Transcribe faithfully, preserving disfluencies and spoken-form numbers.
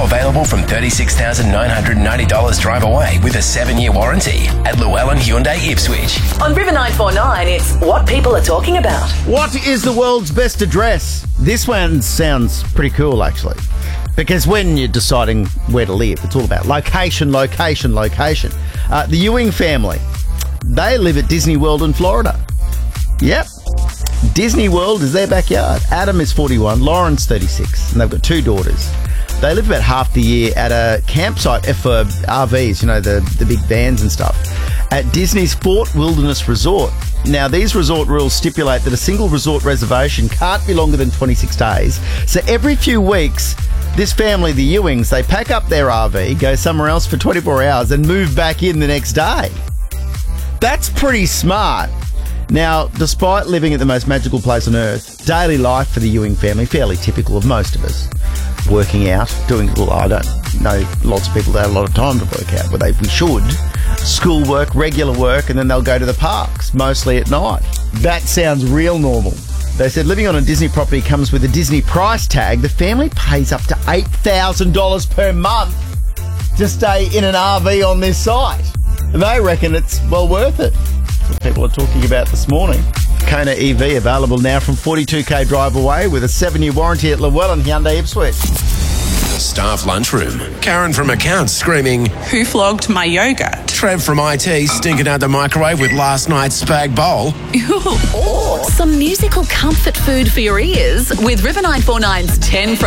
Now available from thirty-six thousand nine hundred ninety dollars drive away with a seven-year warranty at Llewellyn Hyundai Ipswich. On River nine four nine, it's what people are talking about. What is the world's best address? This one sounds pretty cool, actually. Because when you're deciding where to live, it's all about location, location, location. Uh, the Ewing family, they live at Disney World in Florida. Yep. Disney World is their backyard. Adam is forty-one, Lauren's thirty-six, and they've got two daughters. They live about half the year at a campsite for R Vs, you know, the, the big vans and stuff, at Disney's Fort Wilderness Resort. Now, these resort rules stipulate that a single resort reservation can't be longer than twenty-six days. So every few weeks, this family, the Ewings, they pack up their R V, go somewhere else for twenty-four hours and move back in the next day. That's pretty smart. Now, despite living at the most magical place on earth, daily life for the Ewing family, fairly typical of most of us. Working out, doing, well, I don't know lots of people that have a lot of time to work out, but they we should. School work, regular work, and then they'll go to the parks, mostly at night. That sounds real normal. They said living on a Disney property comes with a Disney price tag. The family pays up to eight thousand dollars per month to stay in an R V on this site. And they reckon it's well worth it. That's what people are talking about this morning. Kona E V available now from forty-two k drive away with a seven-year warranty at Llewellyn Hyundai Ipswich. The staff lunchroom. Karen from accounts screaming, "Who flogged my yogurt?" Trev from I T stinking out the microwave with last night's spag bowl. Or some musical comfort food for your ears with River nine four nine's ten